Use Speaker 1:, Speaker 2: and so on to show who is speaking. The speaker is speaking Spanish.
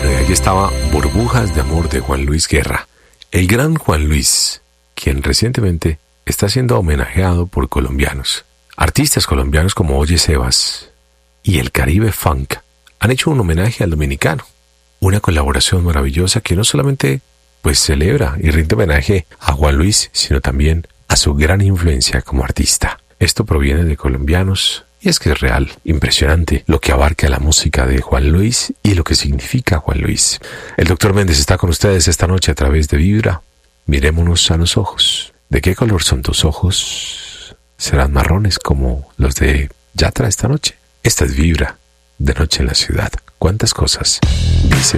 Speaker 1: Bueno, y aquí estaba Burbujas de Amor de Juan Luis Guerra. El gran Juan Luis, quien recientemente está siendo homenajeado por colombianos. Artistas colombianos como Oye Sebas y el Caribe Funk han hecho un homenaje al dominicano. Una colaboración maravillosa que no solamente pues celebra y rinde homenaje a Juan Luis, sino también a su gran influencia como artista. Esto proviene de colombianos y es que es real, impresionante lo que abarca la música de Juan Luis y lo que significa Juan Luis. El Dr. Méndez está con ustedes esta noche a través de Vibra. Mirémonos a los ojos. ¿De qué color son tus ojos? ¿Serán marrones como los de Yatra esta noche? Esta es Vibra, de noche en la ciudad. ¿Cuántas cosas dice